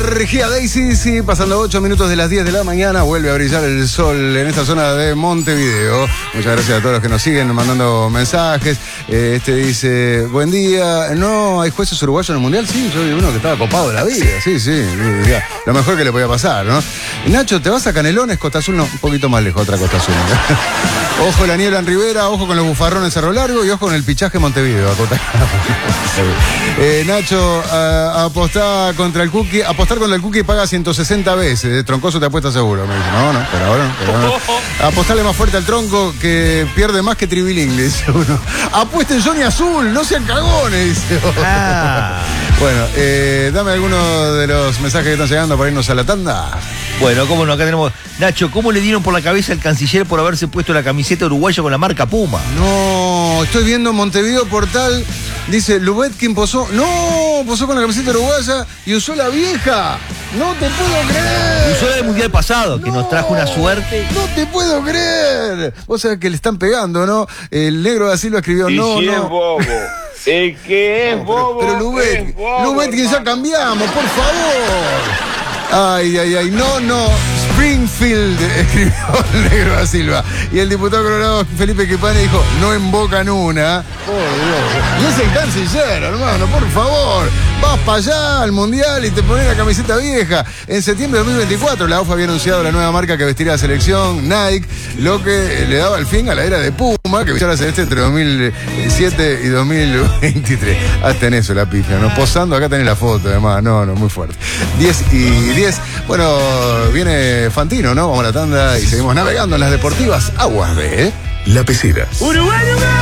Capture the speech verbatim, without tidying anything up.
energía Daisy, sí, pasando ocho minutos de las diez de la mañana, vuelve a brillar el sol en esta zona de Montevideo. Muchas gracias a todos los que nos siguen mandando mensajes. Eh, este dice, buen día. No, ¿hay jueces uruguayos en el Mundial? Sí, yo vi uno que estaba copado de la vida. Sí, sí, lo mejor que le podía pasar, ¿no? Nacho, ¿te vas a Canelones, Costa Azul? No, un poquito más lejos, otra Costa Azul. Ojo la niebla en Rivera, ojo con los bufarrones Cerro Largo y ojo con el pichaje Montevideo. eh, Nacho, uh, apostar contra el Cookie, apostar contra el Cookie paga ciento sesenta veces. De Troncoso te apuesta seguro. Me dice, no, no, pero ahora no. Pero no. Apostarle más fuerte al tronco que pierde más que Tribilín, le dice uno. Apuesten Johnny Azul, no sean cagones, dice uno. Ah. Bueno, eh, dame alguno de los mensajes que están llegando para irnos a la tanda. Bueno, cómo no, acá tenemos. Nacho, ¿cómo le dieron por la cabeza al canciller por haberse puesto la camiseta uruguaya con la marca Puma? No, estoy viendo Montevideo Portal. Dice, Lubetkin posó. No, posó con la camiseta uruguaya y usó la vieja. No te puedo creer. Usó la del mundial pasado, que no, nos trajo una suerte. No te puedo creer. Vos sabés que le están pegando, ¿no? El negro da Silva escribió, y no, si no. es bobo. El que es no, bobo. Pero, pero Lubetkin, es bobo, Lubetkin ya cambiamos, por favor. Ay, ay, ay, no, no. Springfield, escribió el negro da Silva. Y el diputado colorado Felipe Quipane dijo, no invocan una. Oh, Dios. Y es el canciller, hermano, por favor. Vas para allá al mundial y te pones la camiseta vieja. En septiembre de dos mil veinticuatro, la U F A había anunciado la nueva marca que vestirá la selección, Nike, lo que le daba el fin a la era de Puma, que vistió la celeste entre dos mil siete y dos mil veintitrés. Hasta en eso la pifia, ¿no? Posando, acá tenés la foto, además. No, no, muy fuerte. diez y diez. Bueno, viene Fantino, ¿no? Vamos a la tanda y seguimos navegando en las deportivas aguas de... La Pecera. ¡Uruguay, Uruguay!